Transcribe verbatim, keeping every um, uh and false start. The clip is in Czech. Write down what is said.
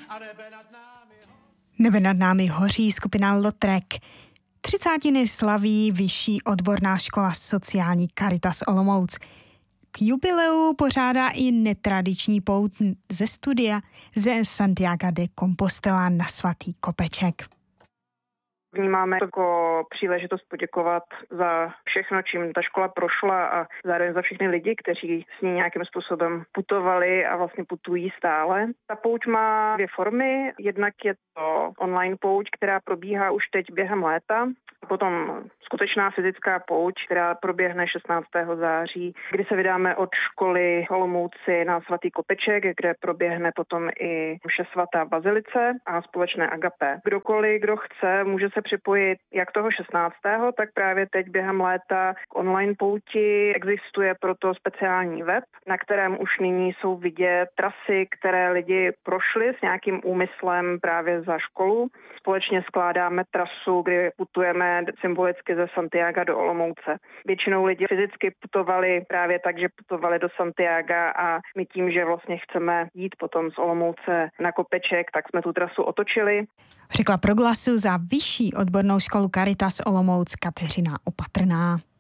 Nebe nad námi hoří skupina Lotrek. Třicátiny slaví Vyšší odborná škola sociální Caritas Olomouc. K jubileu pořádá i netradiční pout ze studia ze Santiago de Compostela na Svatý Kopeček. Vnímáme to jako příležitost poděkovat za všechno, čím ta škola prošla a zároveň za všechny lidi, kteří s ní nějakým způsobem putovali a vlastně putují stále. Ta pouť má dvě formy. Jednak je to online pouť, která probíhá už teď během léta. Potom skutečná fyzická pouť, která proběhne šestnáctého září, kdy se vydáme od školy Olomouci na Svatý Kopeček, kde proběhne potom i mše svatá v bazilice a společné agapé. Kdokoliv, kdo chce, může se připojit jak toho šestnáctého tak právě teď během léta k online pouti. Existuje proto speciální web, na kterém už nyní jsou vidět trasy, které lidi prošli s nějakým úmyslem právě za školu. Společně skládáme trasu, kdy putujeme symbolicky ze Santiaga do Olomouce. Většinou lidi fyzicky putovali právě tak, že putovali do Santiaga a my tím, že vlastně chceme jít potom z Olomouce na Kopeček, tak jsme tu trasu otočili. Řekla pro Glasu za Vyšší odbornou školu Caritas Olomouc Kateřina Opatrná.